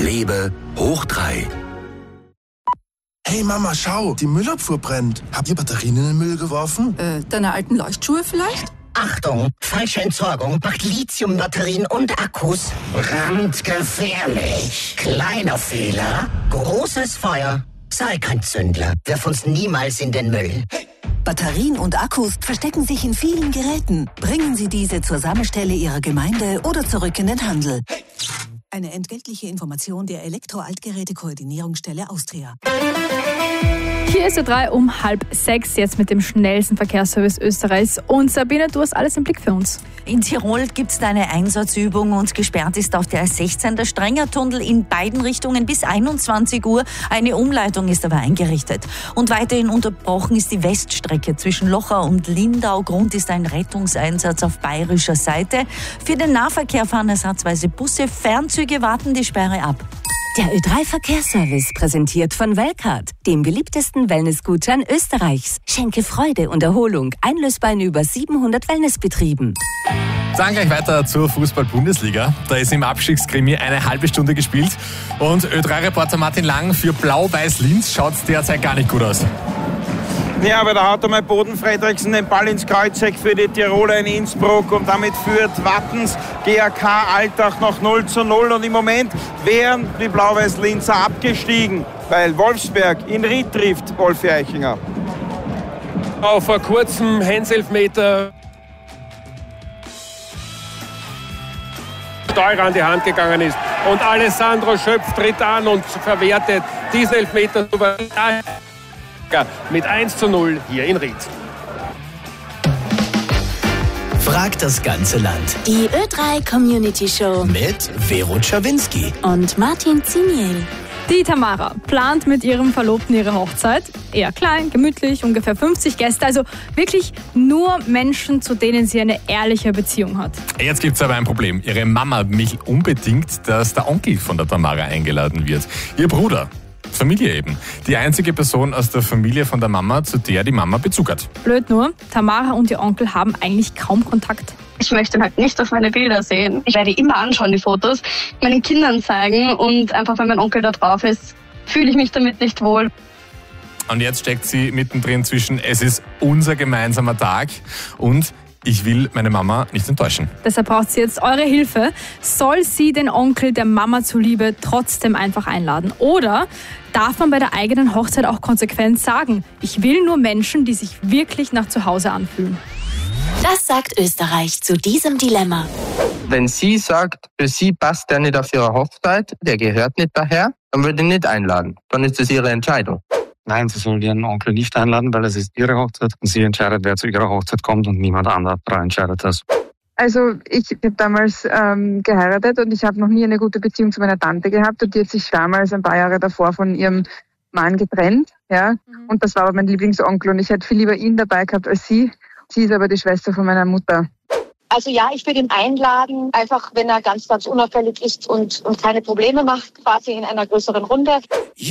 Lebe hoch 3. Hey Mama, schau, die Müllabfuhr brennt. Habt ihr Batterien in den Müll geworfen? Deine alten Leuchtschuhe vielleicht? Achtung, falsche Entsorgung macht Lithiumbatterien und Akkus brandgefährlich. Kleiner Fehler, großes Feuer. Sei kein Zündler, wirf uns niemals in den Müll. Batterien und Akkus verstecken sich in vielen Geräten. Bringen Sie diese zur Sammelstelle Ihrer Gemeinde oder zurück in den Handel. Eine entgeltliche Information der Elektro-Altgeräte-Koordinierungsstelle Austria. Hier ist Ö3 um 5:30, jetzt mit dem schnellsten Verkehrsservice Österreichs. Und Sabine, du hast alles im Blick für uns. In Tirol gibt es da eine Einsatzübung und gesperrt ist auf der A16 der Strengertunnel in beiden Richtungen bis 21 Uhr. Eine Umleitung ist aber eingerichtet. Und weiterhin unterbrochen ist die Weststrecke zwischen Lochau und Lindau. Grund ist ein Rettungseinsatz auf bayerischer Seite. Für den Nahverkehr fahren ersatzweise Busse. Fernzüge warten die Sperre ab. Der Ö3 Verkehrsservice präsentiert von Welcard, dem beliebtesten Wellnessgutschein Österreichs. Schenke Freude und Erholung, einlösbar in über 700 Wellnessbetrieben. Sagen gleich weiter zur Fußball-Bundesliga. Da ist im Abstiegskrimi eine halbe Stunde gespielt. Und Ö3-Reporter Martin Lang für Blau-Weiß-Linz schaut es derzeit gar nicht gut aus. Ja, aber da hat einmal Boden Fredriksen den Ball ins Kreuzeck für die Tiroler in Innsbruck und damit führt Wattens GAK Altach noch 0:0 und im Moment wären die Blau-Weiß-Linzer abgestiegen, weil Wolfsberg in Ried trifft Wolfi Eichinger. Auf vor kurzem Hanselfmeter teurer an die Hand gegangen ist und Alessandro Schöpf tritt an und verwertet diesen Elfmeter mit 1:0 hier in Ried. Fragt das ganze Land. Die Ö3 Community Show Mit Vero Czawinski und Martin Ziniel. Die Tamara plant mit ihrem Verlobten ihre Hochzeit. Eher klein, gemütlich, ungefähr 50 Gäste. Also wirklich nur Menschen, zu denen sie eine ehrliche Beziehung hat. Jetzt gibt es aber ein Problem. Ihre Mama will unbedingt, dass der Onkel von der Tamara eingeladen wird. Ihr Bruder. Familie eben. Die einzige Person aus der Familie von der Mama, zu der die Mama Bezug hat. Blöd nur, Tamara und ihr Onkel haben eigentlich kaum Kontakt. Ich möchte ihn halt nicht auf meine Bilder sehen. Ich werde immer anschauen, die Fotos, meinen Kindern zeigen und einfach, wenn mein Onkel da drauf ist, fühle ich mich damit nicht wohl. Und jetzt steckt sie mittendrin zwischen, es ist unser gemeinsamer Tag und ich will meine Mama nicht enttäuschen. Deshalb braucht sie jetzt eure Hilfe. Soll sie den Onkel der Mama zuliebe trotzdem einfach einladen? Oder darf man bei der eigenen Hochzeit auch konsequent sagen, ich will nur Menschen, die sich wirklich nach zu Hause anfühlen? Das sagt Österreich zu diesem Dilemma. Wenn sie sagt, für sie passt der nicht auf ihre Hochzeit, der gehört nicht daher, dann würde ich ihn nicht einladen. Dann ist das ihre Entscheidung. Nein, sie soll ihren Onkel nicht einladen, weil es ist ihre Hochzeit und sie entscheidet, wer zu ihrer Hochzeit kommt und niemand anderer entscheidet das. Also ich habe damals geheiratet und ich habe noch nie eine gute Beziehung zu meiner Tante gehabt und die hat sich damals ein paar Jahre davor von ihrem Mann getrennt. Ja? Und das war aber mein Lieblingsonkel und ich hätte viel lieber ihn dabei gehabt als sie. Sie ist aber die Schwester von meiner Mutter. Also ja, ich würde ihn einladen, einfach wenn er ganz, ganz unauffällig ist und keine Probleme macht, quasi in einer größeren Runde.